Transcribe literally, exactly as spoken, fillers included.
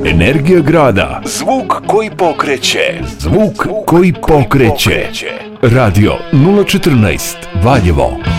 Energija grada. Zvuk koji pokreće. Zvuk koji pokreće. Radio nula četrnaest Valjevo.